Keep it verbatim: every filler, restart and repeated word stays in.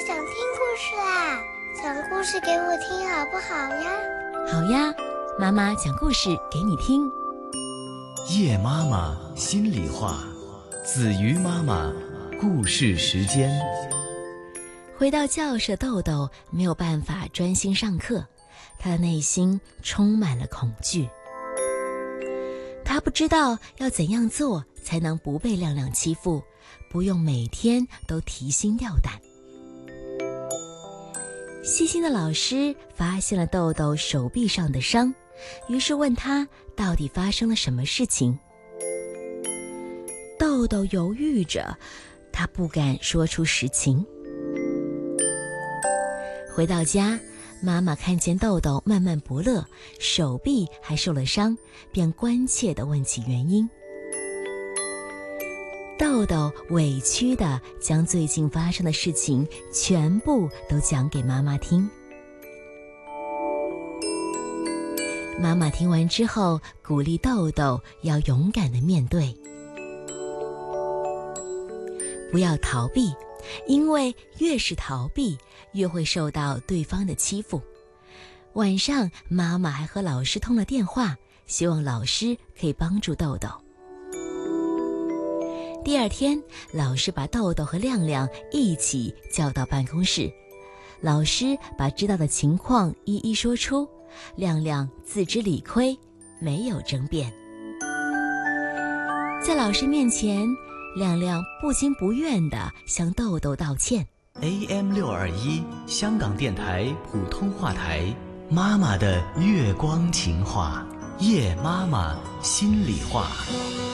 想听故事啦，讲故事给我听好不好呀？ 好呀，妈妈讲故事给你听。 叶妈妈心里话，子瑜妈妈故事时间。 回到教室，豆豆没有办法专心上课，他的内心充满了恐惧。他不知道要怎样做才能不被亮亮欺负，不用每天都提心吊胆。细心的老师发现了豆豆手臂上的伤，于是问他到底发生了什么事情。豆豆犹豫着，他不敢说出实情。回到家，妈妈看见豆豆闷闷不乐，手臂还受了伤，便关切地问起原因。豆豆委屈地将最近发生的事情全部都讲给妈妈听。妈妈听完之后，鼓励豆豆要勇敢地面对，不要逃避，因为越是逃避，越会受到对方的欺负。晚上，妈妈还和老师通了电话，希望老师可以帮助豆豆。第二天，老师把豆豆和亮亮一起叫到办公室，老师把知道的情况一一说出，亮亮自知理亏，没有争辩。在老师面前，亮亮不情不愿地向豆豆道歉。 A M 六二一 香港电台普通话台，妈妈的月光情话，叶妈妈心里话。